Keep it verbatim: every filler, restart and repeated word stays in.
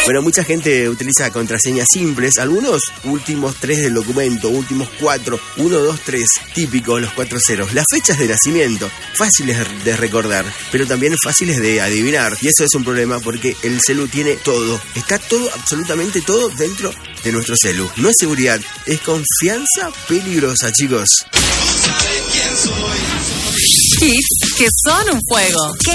Bueno, mucha gente utiliza contraseñas simples, algunos últimos tres del documento, últimos cuatro, uno, dos, tres, típico, los cuatro ceros. Las fechas de nacimiento, fáciles de recordar, pero también fáciles de adivinar. Y eso es un problema porque el celu tiene todo. Está todo, absolutamente todo dentro de nuestro celu. No es seguridad, es confianza peligrosa, chicos. Hits que son un juego.